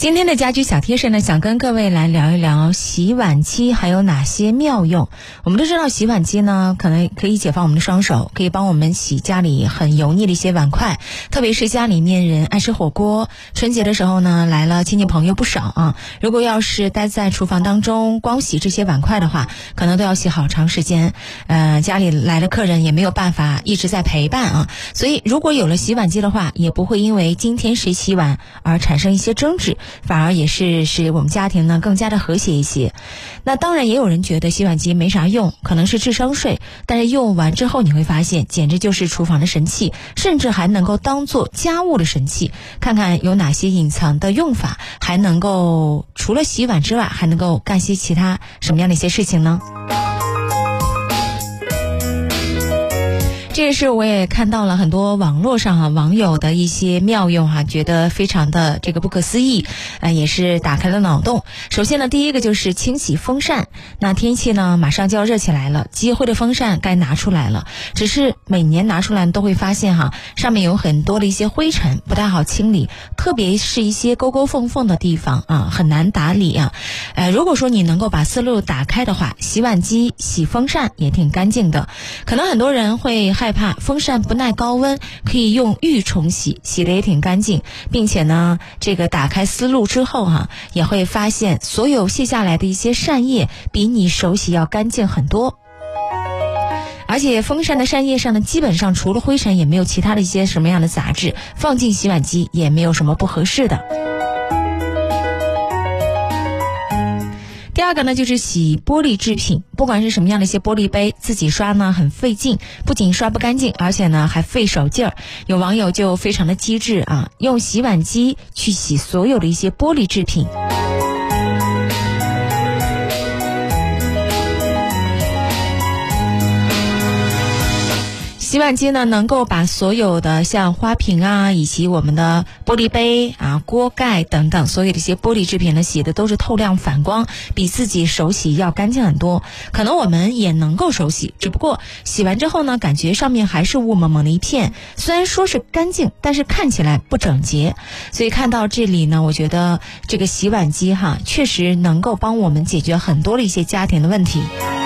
今天的家居小贴士呢，想跟各位来聊一聊洗碗机还有哪些妙用。我们都知道洗碗机呢，可能可以解放我们的双手，可以帮我们洗家里很油腻的一些碗筷，特别是家里面人爱吃火锅，春节的时候呢，来了亲戚朋友不少啊。如果要是待在厨房当中光洗这些碗筷的话，可能都要洗好长时间，家里来了客人也没有办法一直在陪伴啊。所以如果有了洗碗机的话，也不会因为今天谁洗碗而产生一些争执，反而也是使我们家庭呢更加的和谐一些。那当然也有人觉得洗碗机没啥用，可能是智商税，但是用完之后你会发现简直就是厨房的神器，甚至还能够当做家务的神器。看看有哪些隐藏的用法，还能够除了洗碗之外还能够干些其他什么样的一些事情呢？这也是我也看到了很多网络上网友的一些妙用觉得非常的这个不可思议，也是打开了脑洞。首先呢，第一个就是清洗风扇。那天气呢马上就要热起来了，积灰的风扇该拿出来了，只是每年拿出来都会发现上面有很多的一些灰尘，不太好清理，特别是一些沟沟缝缝的地方很难打理如果说你能够把思路打开的话，洗碗机洗风扇也挺干净的。可能很多人会害怕风扇不耐高温，可以用浴冲洗，洗得也挺干净，并且呢这个打开思路之后也会发现所有卸下来的一些扇叶比你手洗要干净很多。而且风扇的扇叶上呢，基本上除了灰尘也没有其他的一些什么样的杂质，放进洗碗机也没有什么不合适的。第二个呢，就是洗玻璃制品，不管是什么样的一些玻璃杯，自己刷呢很费劲，不仅刷不干净，而且呢还费手劲儿。有网友就非常的机智用洗碗机去洗所有的一些玻璃制品。洗碗机呢能够把所有的像花瓶以及我们的玻璃杯锅盖等等所有的一些玻璃制品呢，洗的都是透亮反光，比自己手洗要干净很多。可能我们也能够手洗，只不过洗完之后呢，感觉上面还是雾蒙蒙的一片，虽然说是干净，但是看起来不整洁。所以看到这里呢，我觉得这个洗碗机确实能够帮我们解决很多的一些家庭的问题。